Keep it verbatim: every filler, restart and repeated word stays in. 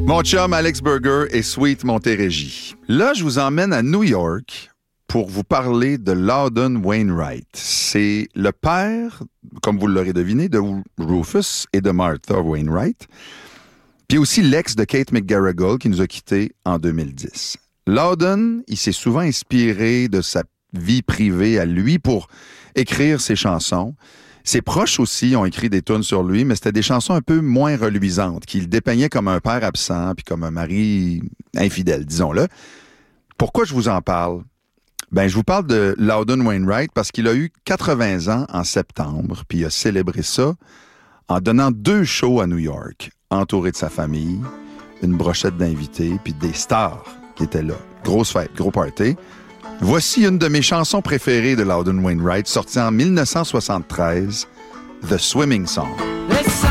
Mon chum Alex Burger et Sweet Montérégie. Là, je vous emmène à New York pour vous parler de Loudon Wainwright. C'est le père, comme vous l'aurez deviné, de Rufus et de Martha Wainwright, puis aussi l'ex de Kate McGarrigle qui nous a quittés en deux mille dix. Loudon, il s'est souvent inspiré de sa vie privée à lui pour écrire ses chansons. Ses proches aussi ont écrit des tunes sur lui, mais c'était des chansons un peu moins reluisantes, qu'il dépeignait comme un père absent, puis comme un mari infidèle, disons-le. Pourquoi je vous en parle? Ben, je vous parle de Loudon Wainwright parce qu'il a eu quatre-vingts ans en septembre, puis il a célébré ça en donnant deux shows à New York, entouré de sa famille, une brochette d'invités, puis des stars qui étaient là. Grosse fête, gros party. Voici une de mes chansons préférées de Loudon Wainwright, sortie en dix-neuf cent soixante-treize, The Swimming Song.